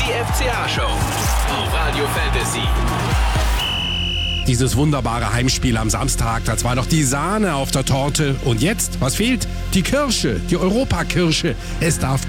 Die FCA-Show auf Radio Fantasy. Dieses wunderbare Heimspiel am Samstag, das war doch die Sahne auf der Torte. Und jetzt, was fehlt? Die Kirsche, die Europakirsche. Es darf